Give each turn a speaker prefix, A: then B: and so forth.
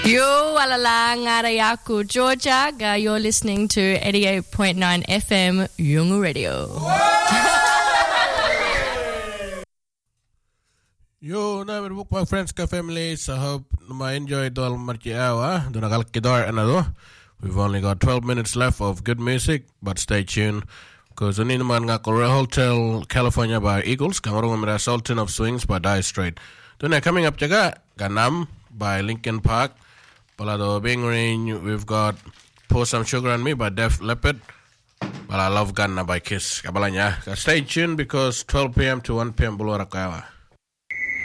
A: Yo, alala, ngarayaku, Georgia. You're listening to 88.9 FM, Yungu Radio.
B: Yo, na book my friends ka families. I hope you enjoyed all marchi hour. Do na kalkidor anado. We've only got 12 minutes left of good music, but stay tuned. Because we need man nga Hotel California by Eagles. Kamarong mira Sultan of Swings by Dire Straits. Then coming up jaga Ganam by Linkin Park. Palado Bing Ring, we've got Pour Some Sugar on Me by Def Leppard. But I Love Ganna by Kiss. Kabalanya. Stay tuned because 12 p.m. to 1 p.m. below Rakawa.